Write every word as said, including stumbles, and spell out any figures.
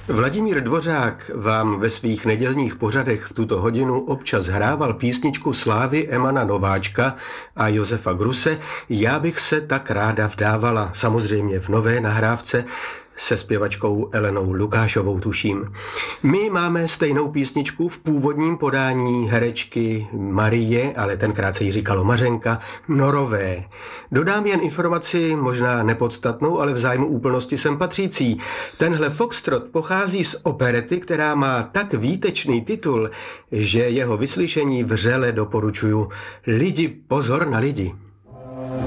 Vladimír Dvořák vám ve svých nedělních pořadech v tuto hodinu občas hrával písničku slávy Emana Nováčka a Josefa Gruse Já bych se tak ráda vdávala, samozřejmě v nové nahrávce se zpěvačkou Elenou Lukášovou, tuším. My máme stejnou písničku v původním podání herečky Marie, ale tenkrát se jí říkalo Mařenka, Norové. Dodám jen informaci, možná nepodstatnou, ale v zájmu úplnosti sem patřící. Tenhle foxtrot pochází z operety, která má tak výtečný titul, že jeho vyslyšení vřele doporučuju. Lidi, pozor na lidi.